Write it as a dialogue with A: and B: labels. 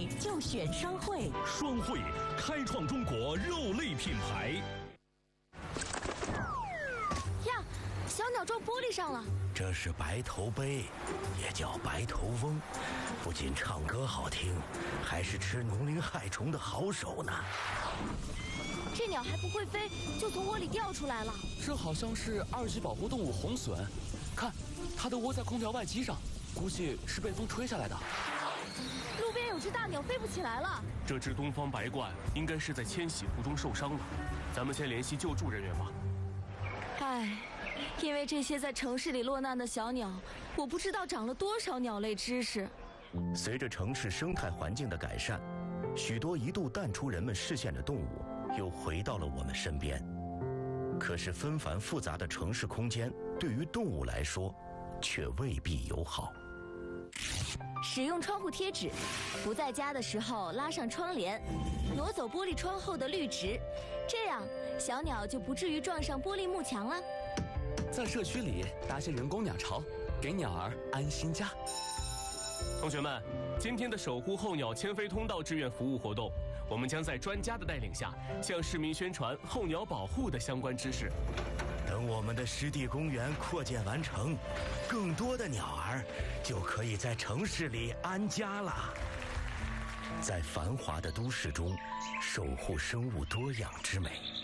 A: 美就选双汇。
B: 双汇开创中国肉类品牌。
C: 呀，小鸟撞玻璃上了。
D: 这是白头鹎，也叫白头翁，不仅唱歌好听，还是吃农林害虫的好手呢。
C: 这鸟还不会飞，就从窝里掉出来了。
E: 这好像是2级保护动物红隼，看，它都窝在空调外机上，估计是被风吹下来的。
C: 路边有只大鸟飞不起来了。
F: 这只东方白鹳应该是在迁徙途中受伤了，咱们先联系救助人员吧。
C: 唉，因为这些在城市里落难的小鸟，我不知道长了多少鸟类知识。
D: 随着城市生态环境的改善，许多一度淡出人们视线的动物又回到了我们身边。可是纷繁复杂的城市空间对于动物来说却未必友好。
C: 使用窗户贴纸，不在家的时候拉上窗帘，挪走玻璃窗后的绿植，这样小鸟就不至于撞上玻璃幕墙了。
E: 在社区里搭些人工鸟巢，给鸟儿安心家。
F: 同学们，今天的守护候鸟迁飞通道志愿服务活动，我们将在专家的带领下，向市民宣传候鸟保护的相关知识。
D: 等我们的湿地公园扩建完成，更多的鸟儿就可以在城市里安家了。在繁华的都市中，守护生物多样之美。